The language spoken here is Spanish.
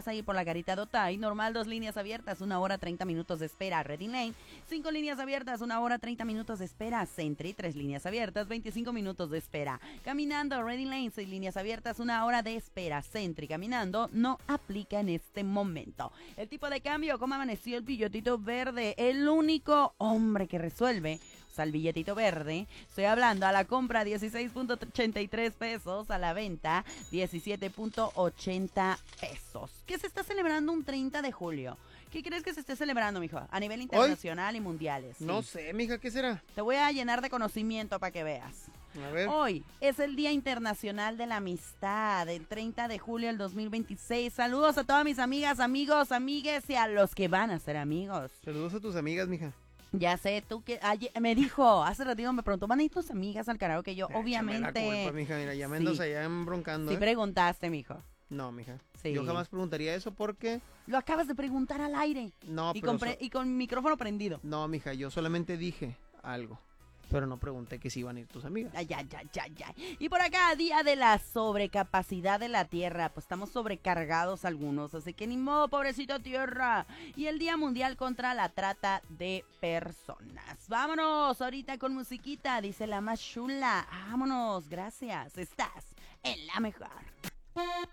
vas a ir por la Garita Dotay, normal 2 líneas abiertas, 1 hora 30 minutos de espera, Reading Lane, 5 líneas abiertas, 1 hora 30 minutos de espera, Sentry, 3 líneas abiertas, 25 minutos de espera. Caminando, Reading Lane, 6 líneas abiertas, 1 hora de espera, Sentry. Caminando, no aplica en este momento. El tipo de cambio, ¿cómo amaneció el billetito verde? El único hombre que resuelve. O sea, el billetito verde, estoy hablando a la compra 16.83 pesos, a la venta 17.80 pesos. ¿Qué se está celebrando un 30 de julio? ¿Qué crees que se esté celebrando, mijo? A nivel internacional y mundiales. Sí. No sé, mija, ¿qué será? Te voy a llenar de conocimiento para que veas. A ver. Hoy es el Día Internacional de la Amistad, el 30 de julio del 2026. Saludos a todas mis amigas, amigos, amigues y a los que van a ser amigos. Saludos a tus amigas, mija. Ya sé, tú que me dijo, hace ratito me preguntó, ¿van a ir tus amigas al karaoke? Yo, obviamente. La culpa, mija, mira, ya me andas allá embroncando. Sí preguntaste, mijo. No, mija. Sí. Yo jamás preguntaría eso porque... Lo acabas de preguntar al aire. No, y pero... y con micrófono prendido. No, mija, yo solamente dije algo. Pero no pregunté que si iban a ir tus amigas. Ay. Y por acá, día de la sobrecapacidad de la tierra. Pues estamos sobrecargados algunos, así que ni modo, pobrecito tierra. Y el Día Mundial contra la Trata de Personas. Vámonos ahorita con musiquita, dice la más chula. Vámonos, gracias. Estás en la mejor.